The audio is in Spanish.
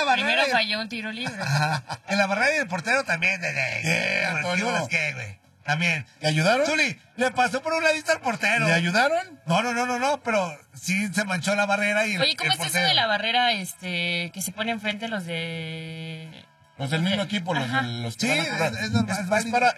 barrera. Primero falló un tiro libre. Ajá. En la barrera y el portero también. Antonio. ¿Qué, güey? También. ¿Le ayudaron? Zuli, le pasó por un ladito al portero. ¿Le ayudaron? No, pero sí se manchó la barrera y Oye, ¿cómo el es eso portero. de la barrera que se pone enfrente los de... Los del mismo equipo, los Ajá. que Sí, van a jugar. es normal, es válido.